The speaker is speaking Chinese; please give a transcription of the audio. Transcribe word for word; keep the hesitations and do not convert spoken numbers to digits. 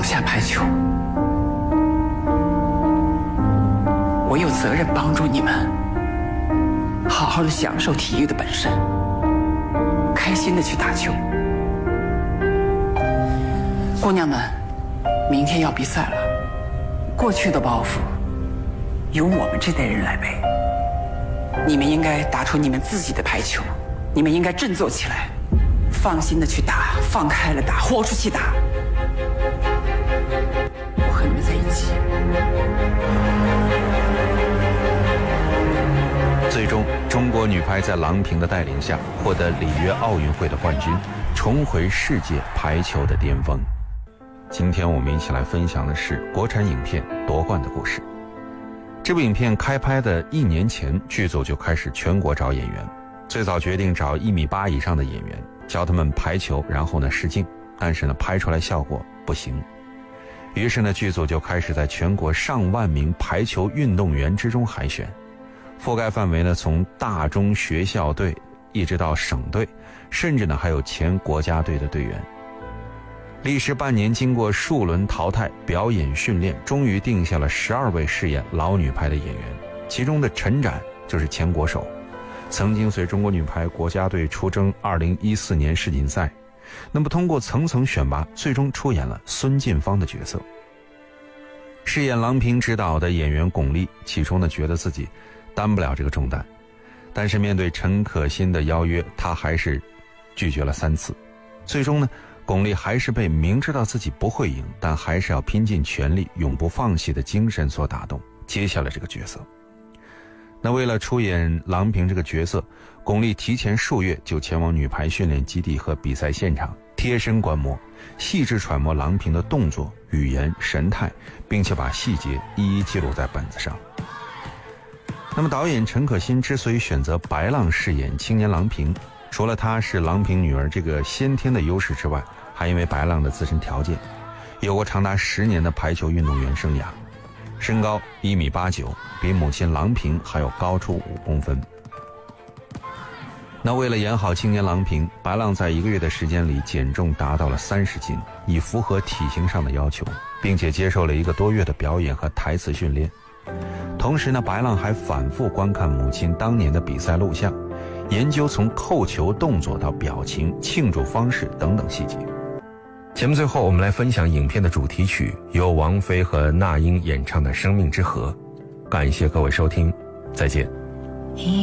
下排球。我有责任帮助你们好好的享受体育的本身，开心的去打球。姑娘们，明天要比赛了，过去的包袱由我们这代人来背。你们应该打出你们自己的排球，你们应该振作起来，放心的去打，放开了打，豁出去打。我和你们在一起。 最终，中国女排在郎平的带领下获得里约奥运会的冠军，重回世界排球的巅峰。今天我们一起来分享的是国产影片《夺冠的故事》。这部影片开拍的一年前，剧组就开始全国找演员，最早决定找一米八以上的演员，教他们排球，然后呢试镜，但是呢拍出来效果不行。于是呢剧组就开始在全国上万名排球运动员之中海选，覆盖范围呢从大中学校队一直到省队，甚至呢还有前国家队的队员。历时半年，经过数轮淘汰、表演训练，终于定下了十二位饰演老女排的演员。其中的陈展就是前国手，曾经随中国女排国家队出征二零一四年世锦赛。那么通过层层选拔，最终出演了孙晋芳的角色。饰演郎平执导的演员巩俐，起初呢觉得自己担不了这个重担，但是面对陈可辛的邀约，她还是拒绝了三次。最终呢巩俐还是被明知道自己不会赢，但还是要拼尽全力永不放弃的精神所打动，接下了这个角色。那为了出演郎平这个角色，巩俐提前数月就前往女排训练基地和比赛现场，贴身观摩，细致揣摩郎平的动作、语言、神态，并且把细节一一记录在本子上。那么导演陈可辛之所以选择白浪饰演青年郎平，除了她是郎平女儿这个先天的优势之外，还因为白浪的自身条件，有过长达十年的排球运动员生涯，身高一米八九，比母亲郎平还要高出五公分。那为了演好青年郎平，白浪在一个月的时间里减重达到了三十斤，以符合体型上的要求，并且接受了一个多月的表演和台词训练。同时呢，白浪还反复观看母亲当年的比赛录像，研究从扣球动作到表情、庆祝方式等等细节。节目最后，我们来分享影片的主题曲，由王菲和那英演唱的《生命之河》。感谢各位收听，再见。